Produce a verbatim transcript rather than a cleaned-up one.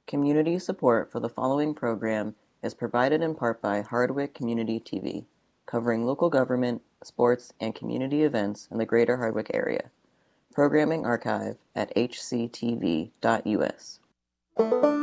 Community support for the following program is provided in part by Hardwick Community T V, covering local government, sports, and community events in the greater Hardwick area. Programming archive at h c t v dot u s.